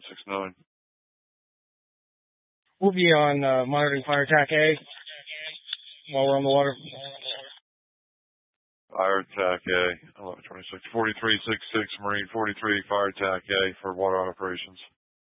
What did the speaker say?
1169. We'll be on monitoring fire attack A while we're on the water. Fire attack A, 1126. 4366 Marine 43, fire attack A for water operations.